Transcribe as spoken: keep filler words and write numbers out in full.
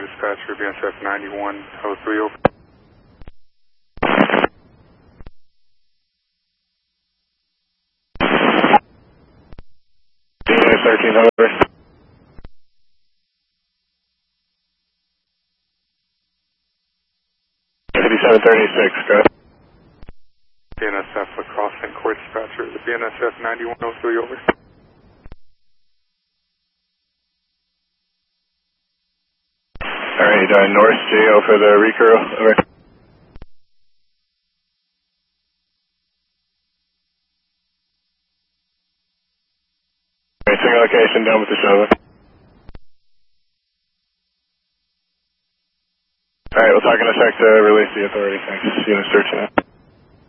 dispatcher, B N S F ninety-one oh three over. thirteen over. fifty-seven thirty-six, go. B N S F Lacrosse and Court dispatcher, the B N S F ninety-one oh three over. Alright, uh, North J O for the recurl, over. Alright, single location, down with the shovel. Alright, we'll talk in a sec to release the authority, thanks. See you in searching it.